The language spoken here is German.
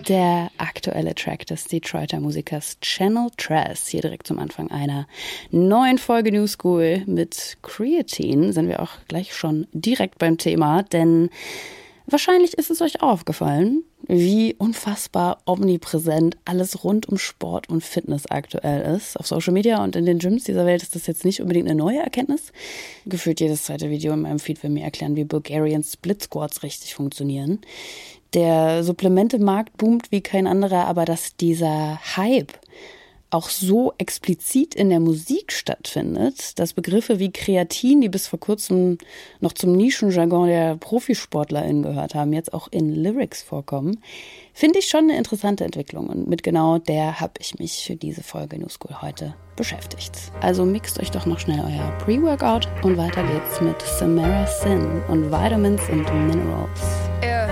Der aktuelle Track des Detroiter Musikers Channel Tres. Hier direkt zum Anfang einer neuen Folge New School mit Creatine. Sind wir auch gleich schon direkt beim Thema, denn wahrscheinlich ist es euch auch aufgefallen, wie unfassbar omnipräsent alles rund um Sport und Fitness aktuell ist. Auf Social Media und in den Gyms dieser Welt ist das jetzt nicht unbedingt eine neue Erkenntnis. Gefühlt jedes zweite Video in meinem Feed will mir erklären, wie Bulgarian Split Squats richtig funktionieren. Der Supplementemarkt boomt wie kein anderer, aber dass dieser Hype auch so explizit in der Musik stattfindet, dass Begriffe wie Kreatin, die bis vor kurzem noch zum Nischenjargon der ProfisportlerInnen gehört haben, jetzt auch in Lyrics vorkommen, finde ich schon eine interessante Entwicklung. Und mit genau der habe ich mich für diese Folge New School heute beschäftigt. Also mixt euch doch noch schnell euer Pre-Workout und weiter geht's mit Samara Sin und Vitamins and Minerals.